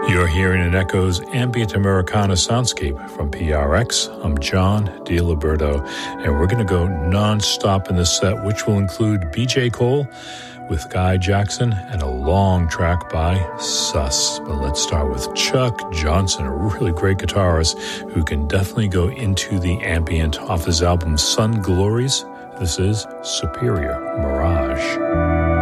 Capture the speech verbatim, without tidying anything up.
You're hearing an Echoes ambient Americana soundscape from P R X. I'm John DiLiberto, and we're going to go non-stop in this set, which will include B J Cole with Guy Jackson and a long track by Sus. But let's start with Chuck Johnson, a really great guitarist who can definitely go into the ambient off his album Sun Glories. This is Superior Mirage.